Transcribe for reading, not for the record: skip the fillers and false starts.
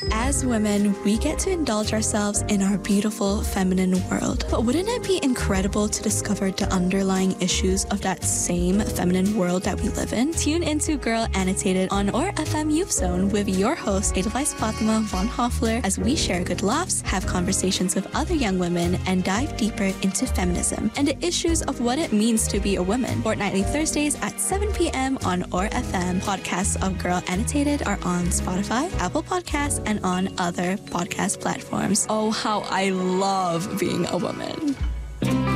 As women, we get to indulge ourselves in our beautiful feminine world. But wouldn't it be incredible to discover the underlying issues of that same feminine world that we live in? Tune into Girl Annotated on OAR FM Youth Zone with your host, Edelweiss Fatima von Hoffler, as we share good laughs, have conversations with other young women, and dive deeper into feminism and the issues of what it means to be a woman. Fortnightly Thursdays at 7 p.m. on OAR FM. Podcasts of Girl Annotated are on Spotify, Apple Podcasts, and on other podcast platforms. Oh, how I love being a woman.